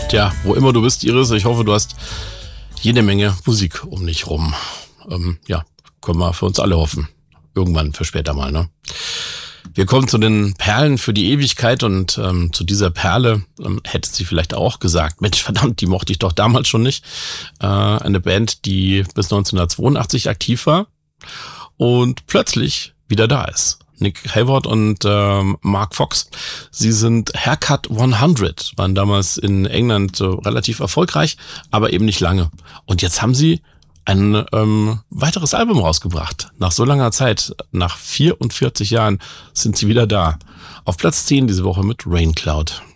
Tja, wo immer du bist, Iris, ich hoffe, du hast jede Menge Musik um dich rum. Ja, können wir für uns alle hoffen. Irgendwann für später mal, ne? Wir kommen zu den Perlen für die Ewigkeit und zu dieser Perle hätte sie vielleicht auch gesagt, Mensch, verdammt, die mochte ich doch damals schon nicht. Eine Band, die bis 1982 aktiv war und plötzlich wieder da ist. Nick Hayward und Mark Fox. Sie sind Haircut 100, waren damals in England relativ erfolgreich, aber eben nicht lange. Und jetzt haben sie ein weiteres Album rausgebracht. Nach so langer Zeit, nach 44 Jahren, sind sie wieder da. Auf Platz 10 diese Woche mit Rain Cloud.